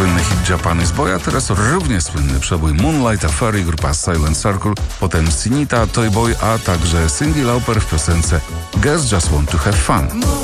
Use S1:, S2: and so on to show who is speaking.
S1: słynny hit Japanese Boy, a teraz równie słynny przebój Moonlight Affair, grupa Silent Circle, potem Sinita, Toy Boy, a także Cyndi Lauper w piosence Girls Just Want to Have Fun.